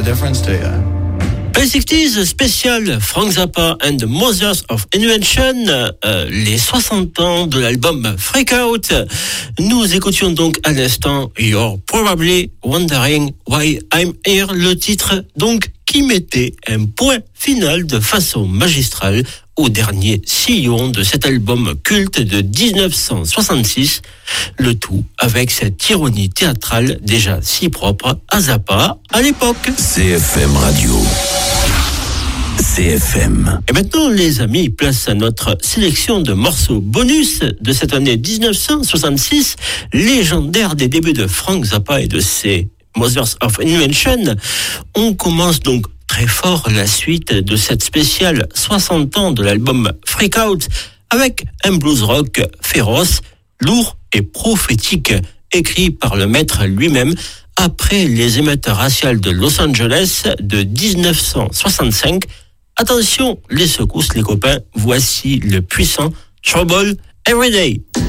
difference to you? P60s spécial Frank Zappa and the Mothers of Invention, les 60 ans de l'album Freak Out. Nous écoutions donc à l'instant You're Probably Wondering Why I'm Here, le titre donc qui mettait un point final de façon magistrale au dernier sillon de cet album culte de 1966, le tout avec cette ironie théâtrale déjà si propre à Zappa à l'époque. CFM Radio. CFM. Et maintenant, les amis, place à notre sélection de morceaux bonus de cette année 1966, légendaire des débuts de Frank Zappa et de ses Mothers of Invention. On commence donc très fort la suite de cette spéciale 60 ans de l'album Freak Out avec un blues rock féroce, lourd et prophétique, écrit par le maître lui-même après les émeutes raciales de Los Angeles de 1965. Attention, les secousses, les copains, voici le puissant Trouble Every Day.